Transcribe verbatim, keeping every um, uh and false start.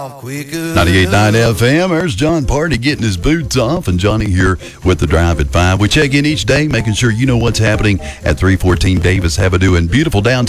ninety-eight point nine F M, there's John Party getting his boots off, and Johnny here with the Drive at five. We check in each day, making sure you know what's happening at three fourteen Davis Avenue in beautiful downtown